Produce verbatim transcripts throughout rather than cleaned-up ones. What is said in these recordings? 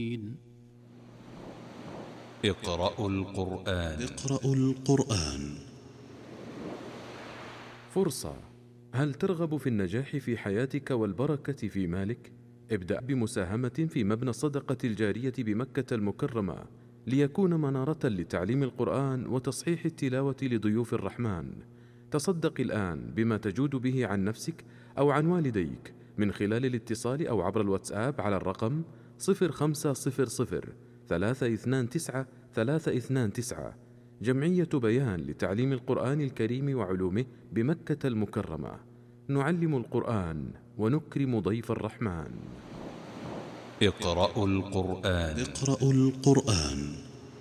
اقرأوا القرآن. اقرأوا القرآن. فرصة. هل ترغب في النجاح في حياتك والبركة في مالك؟ ابدأ بمساهمة في مبنى الصدقة الجارية بمكة المكرمة ليكون منارة لتعليم القرآن وتصحيح التلاوة لضيوف الرحمن. تصدق الآن بما تجود به عن نفسك أو عن والديك من خلال الاتصال أو عبر الواتساب على الرقم صفر خمسة صفر صفر ثلاثة اثنان تسعة ثلاثة اثنان تسعة. جمعية بيان لتعليم القرآن الكريم وعلومه بمكة المكرمة. نعلم القرآن ونكرم ضيف الرحمن. اقرأوا القرآن. اقرأوا القرآن.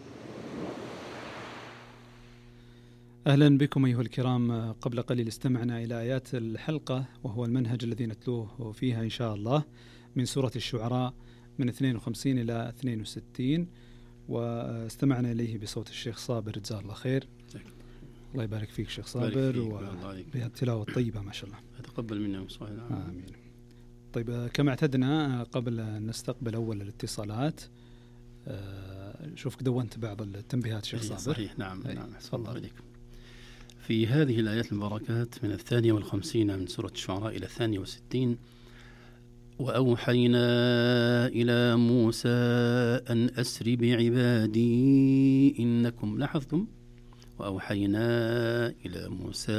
أهلا بكم أيها الكرام. قبل قليل استمعنا إلى آيات الحلقة وهو المنهج الذي نتلوه فيها إن شاء الله من سورة الشعراء من اثنين وخمسين إلى اثنين وستين، واستمعنا إليه بصوت الشيخ صابر جزاه الله خير. الله يبارك فيك شيخ صابر وبهالتلاوة الطيبة ما شاء الله. أتقبل منا وصحيح. آمين. طيب كما اعتدنا قبل أن نستقبل أول الاتصالات، شوفك دونت بعض التنبيهات شيخ صابر. صحيح نعم نعم تفضل عليك. في هذه الآيات المباركات من الثانية والخمسين من سورة الشعراء إلى الثانية والستين: وأوحينا إلى موسى أن أسر بعبادي إنكم. لاحظتم؟ وأوحينا إلى موسى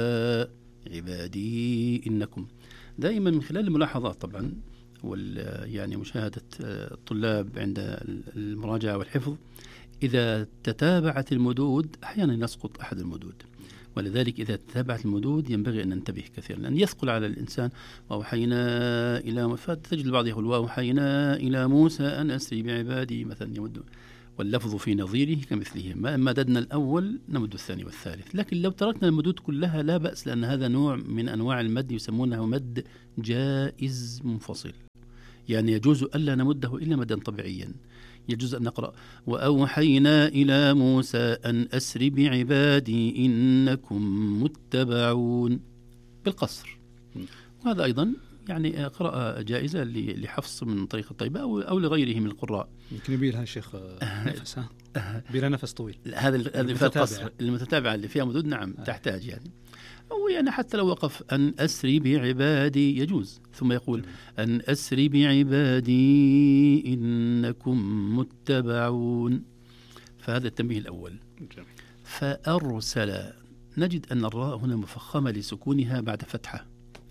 عبادي إنكم. دائما من خلال الملاحظات طبعا يعني مشاهدة الطلاب عند المراجعة والحفظ، إذا تتابعت المدود أحيانا يسقط أحد المدود، ولذلك إذا تتابعت المدود ينبغي أن ننتبه كثيرا لأن يثقل على الإنسان. وأوحينا إلى، فتجد البعض يقول وأوحينا إلى موسى أن أسري بعبادي مثلا، يمد واللفظ في نظيره كمثله. ما مددنا الأول نمد الثاني والثالث، لكن لو تركنا المدود كلها لا بأس، لأن هذا نوع من أنواع المد يسمونه مد جائز منفصل، يعني يجوز ألا نمده إلا مدا طبيعيا. يجوز أن نقرأ وأوحينا إلى موسى أن أسر بعبادي إنكم متبعون بالقصر، وهذا أيضا يعني قراءة جائزة لحفص من طريقة طيبة أو أو لغيره من القراء. يمكن يبي لها شيخ نفس ها بلا نفس طويل. هذا اللي في القصر المتتابعة اللي فيها مدود نعم آه. تحتاج يعني، أو يعني حتى لو وقف أن أسري بعبادي يجوز، ثم يقول أن أسري بعبادي إنكم متبعون. فهذا التنبيه الأول. فأرسل، نجد أن الراء هنا مفخمة لسكونها بعد فتحة،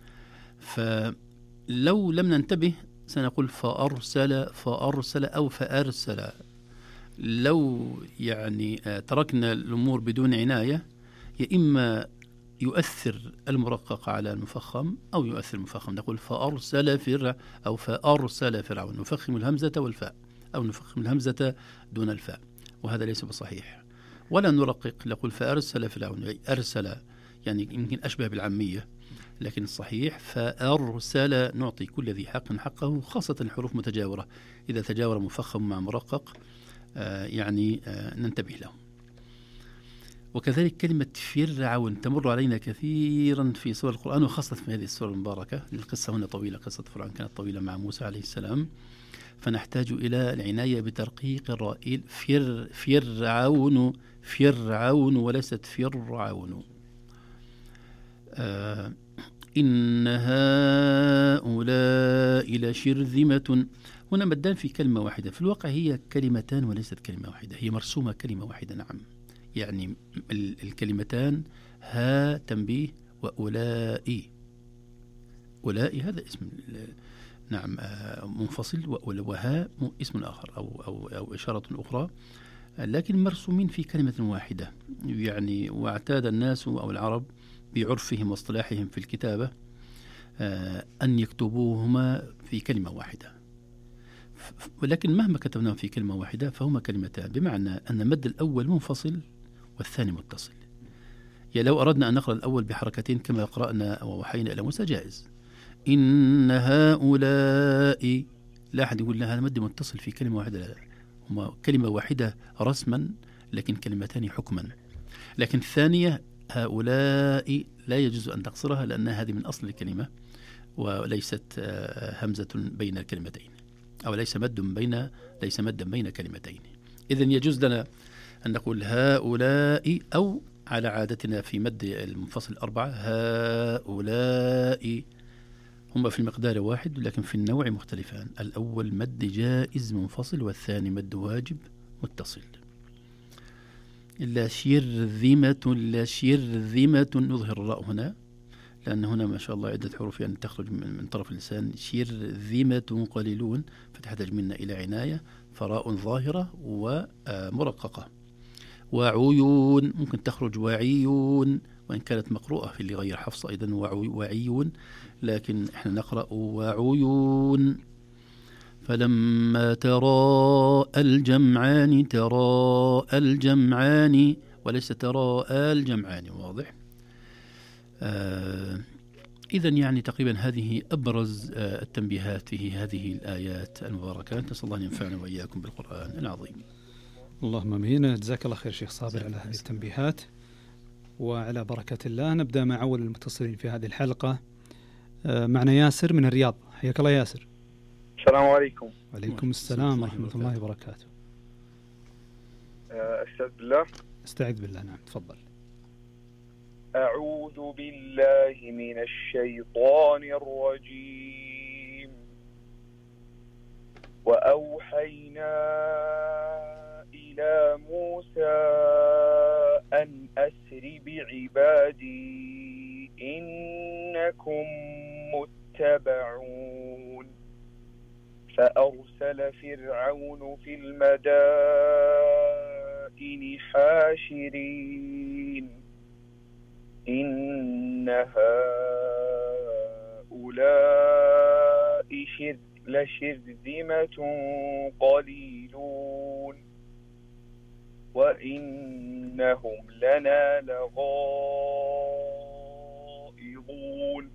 فلو لم ننتبه سنقول فأرسل فأرسل أو فأرسل. لو يعني تركنا الأمور بدون عناية، يا إما يؤثر المرقق على المفخم أو يؤثر المفخم، نقول فأرسل فرع أو فأرسل فرعون، نفخم الهمزة والفاء أو نفخم الهمزة دون الفاء، وهذا ليس بصحيح. ولا نرقق، نقول فأرسل فرعون، أرسل يعني يمكن أشبه بالعامية، لكن الصحيح فأرسل، نعطي كل ذي حق حقه، خاصة الحروف متجاورة إذا تجاور مفخم مع مرقق آه يعني آه ننتبه له. وكذلك كلمة فرعون تمر علينا كثيرا في سور القرآن، وخاصة في هذه السورة المباركة. القصة هنا طويلة، قصة فرعون كانت طويلة مع موسى عليه السلام، فنحتاج إلى العناية بترقيق الراء. فر فرعون فرعون وليست فرعون. آه إن هؤلاء لشرذمة. هنا مدان في كلمة واحدة، في الواقع هي كلمتان وليست كلمة واحدة، هي مرسومة كلمة واحدة. نعم، يعني الكلمتان ها تنبيه وأولئي. أولئي هذا اسم نعم منفصل، وها اسم آخر أو, أو, أو إشارة أخرى، لكن مرسومين في كلمة واحدة. يعني واعتاد الناس أو العرب بعرفهم واصطلاحهم في الكتابة أن يكتبوهما في كلمة واحدة، ولكن مهما كتبناهم في كلمة واحدة فهما كلمتان، بمعنى أن المد الأول منفصل والثاني متصل. يعني لو أردنا أن نقرأ الأول بحركتين كما قرأنا ووحينا إلى موسى جائز. إن هؤلاء، لا أحد يقول لها مد متصل في كلمة واحدة، لا، هما كلمة واحدة رسما لكن كلمتان حكما. لكن الثانية هؤلاء لا يجوز أن تقصرها لأن هذه من أصل الكلمة وليست همزة بين الكلمتين. أو ليس مد بين ليس مدا بين كلمتين. إذن يجوز لنا أن نقول هؤلاء، أو على عادتنا في مد المنفصل الأربعة هؤلاء، هما في المقدار واحد لكن في النوع مختلفان. الأول مد جائز منفصل، والثاني مد واجب متصل. لا شرذمة، لا شرذمة، نظهر الراء هنا لأن هنا ما شاء الله عدة حروف يعني تخرج من, من طرف اللسان. شرذمة قليلون، فتحتاج منا إلى عناية، فراء ظاهرة ومرققة. وعيون ممكن تخرج وعيون، وإن كانت مقروءة في اللي غير حفص أيضا وعيون، لكن احنا نقرأ وعيون. فلما تراءى الجمعان، تراءى الجمعان وليس تراءى الجمعان، واضح؟ آه إذن يعني تقريبا هذه أبرز آه التنبيهات في هذه الآيات المباركات. نسأل الله أن ينفعنا وإياكم بالقرآن العظيم. اللهم امين. جزاك الله خير شيخ صابر على هذه التنبيهات. وعلى بركة الله نبدأ مع أول المتصلين في هذه الحلقة. آه معنا ياسر من الرياض. حياك الله ياسر. السلام عليكم. وعليكم السلام ورحمة الله وبركاته. أستعذ بالله. استعذ بالله. نعم تفضل. أعوذ بالله من الشيطان الرجيم. وأوحينا إلى موسى أن أسر بعبادي إنكم متبعون. فأرسل فرعون في المدائن حاشرين إن هؤلاء لشرذمة قليلون وإنهم لنا لغائظون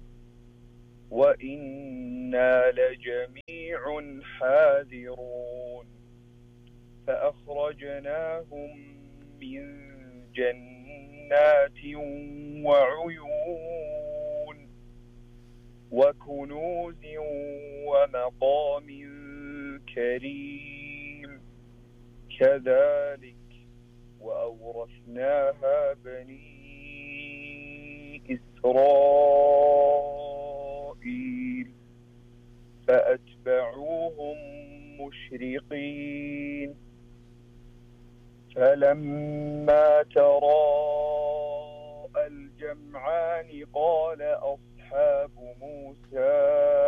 وإنا لجميع حاذرون. فأخرجناهم من جنات وعيون وكنوز ومقام كريم كذلك وأورثناها بني إسرائيل فأتبعوهم مشرقين. فلما تراءى الجمعان قال أصحاب موسى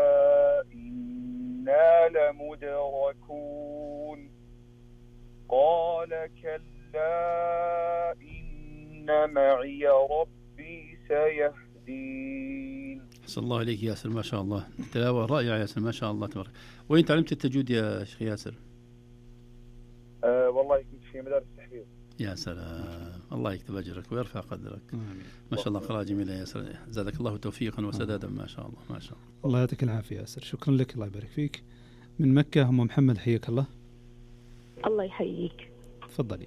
إنا لمدركون قال كلا إن معي ربي سيهدين. أحسن الله عليك ياسر، ما شاء الله، تلاوة رائعة ياسر، ما شاء الله تبارك. وين تعلمت التجويد يا شيخ ياسر؟ أه والله كنت في مدارس تحفيظ. يا سلام، الله يكتب أجرك ويرفع قدرك. آمين. ما شاء الله، قراءة جميلة يا ياسر، زادك الله توفيقا وسدادا. ما شاء الله ما شاء الله. الله يعطيك العافية ياسر، شكرا لك، الله يبارك فيك. من مكة أم محمد، حياك الله. الله يحييك. تفضلي.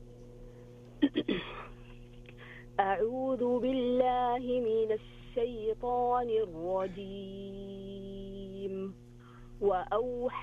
أعوذ بالله من الشيطان الرجيم. وأوحى